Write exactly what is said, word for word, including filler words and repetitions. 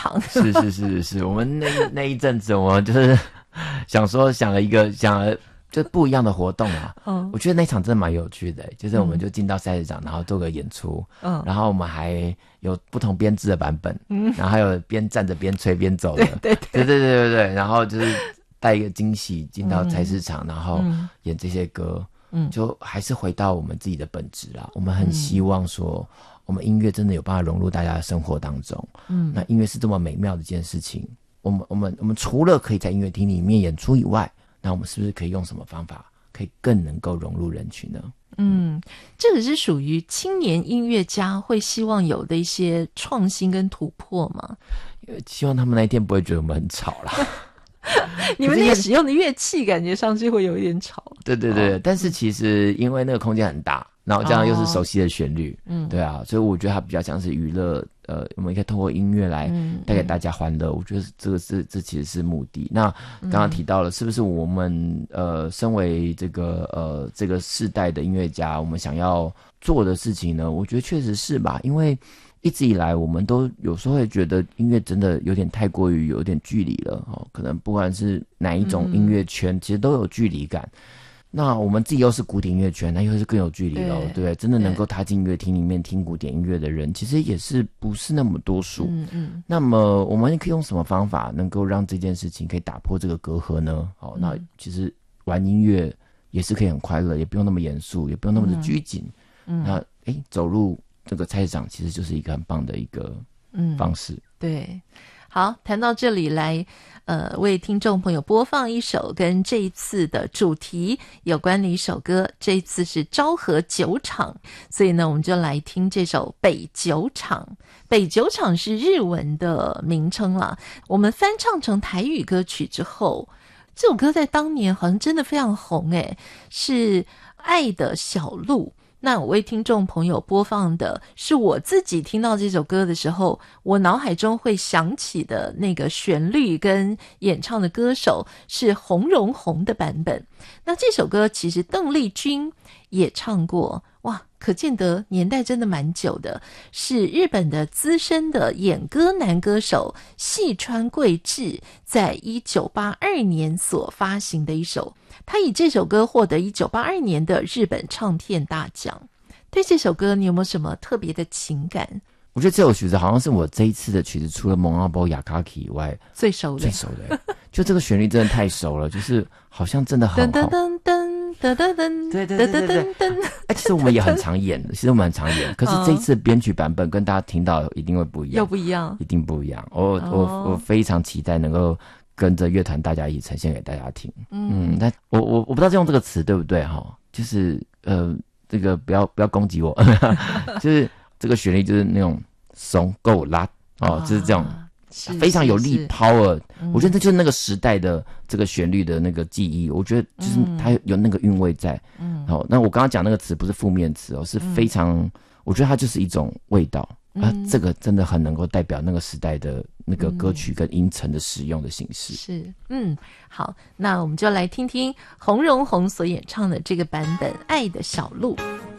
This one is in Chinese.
场。 是是是是，我们那那一阵子，我们就是想说想了一个想了就不一样的活动啊。嗯，我觉得那场真的蛮有趣的，就是我们就进到菜市场，然后做个演出，嗯，然后我们还有不同编制的版本，嗯，然后还有边站着边吹边走的， 对对对对对对对对，然后就是带一个惊喜进到菜市场，嗯，然后演这些歌，嗯，就还是回到我们自己的本质啦。我们很希望说，我们音乐真的有办法融入大家的生活当中，嗯，那音乐是这么美妙的一件事情，我们我们我们除了可以在音乐厅里面演出以外，那我们是不是可以用什么方法可以更能够融入人群呢？ 嗯，这个是属于青年音乐家会希望有的一些创新跟突破吗？ 希望他们那一天不会觉得我们很吵啦。 你们那个使用的乐器感觉上去会有一点吵。 对对对，哦，但是其实因为那个空间很大，然后这样又是熟悉的旋律，嗯，对啊，所以我觉得它比较像是娱乐，呃，我们可以透过音乐来带给大家欢乐，嗯，我觉得这个是这其实是目的。那刚刚提到了，是不是我们呃身为这个呃这个世代的音乐家，我们想要做的事情呢？我觉得确实是吧，因为一直以来我们都有时候会觉得音乐真的有点太过于有点距离了，哦，可能不管是哪一种音乐圈，嗯，其实都有距离感。那我们自己又是古典音乐圈，那又是更有距离了，对不对？真的能够踏进音乐厅里面听古典音乐的人，其实也是不是那么多数。嗯嗯。那么我们可以用什么方法能够让这件事情可以打破这个隔阂呢？好，那其实玩音乐也是可以很快乐，也不用那么严肃，也不用那么的拘谨。嗯。那诶，走入这个菜市场其实就是一个很棒的一个方式。嗯， 对。好，谈到这里来，呃，为听众朋友播放一首跟这一次的主题有关的一首歌，这一次是昭和酒厂，所以呢，我们就来听这首《北酒厂》。北酒厂是日文的名称啦，我们翻唱成台语歌曲之后，这首歌在当年好像真的非常红诶，是爱的小路。那我为听众朋友播放的是我自己听到这首歌的时候，我脑海中会想起的那个旋律跟演唱的歌手是洪荣宏的版本。那这首歌其实邓丽君也唱过，哇，可见得年代真的蛮久的，是日本的资深的演歌男歌手细川贵志在一九八二年所发行的一首，他以这首歌获得一九八二年的日本唱片大奖。对这首歌你有没有什么特别的情感？ 我觉得这首曲子好像是我这一次的曲子除了蒙阿波雅卡基以外最熟的最熟的就这个旋律真的太熟了，就是好像真的很好。噔噔噔噔噔噔，对对对对对对。哎，其实我们也很常演的，其实我们很常演，可是这一次编曲版本跟大家听到一定会不一样， 又不一样， 一定不一样。我、哦、我我非常期待能够跟着乐团大家一起呈现给大家听。嗯，嗯但我我我不知道用这个词对不对哈？就是呃，这个不要不要攻击我，就是这个旋律就是那种怂够拉哦，就是这种。非常有力 power， 我觉得这就是那个时代的这个旋律的那个记忆，我觉得就是它有那个韵味在。嗯，好，那我刚刚讲那个词不是负面词哦，是非常，嗯、我觉得它就是一种味道。啊，这个真的很能够代表那个时代的那个歌曲跟音程的使用的形式。 是，嗯，好，那我们就来听听洪荣宏所演唱的这个版本《爱的小路》。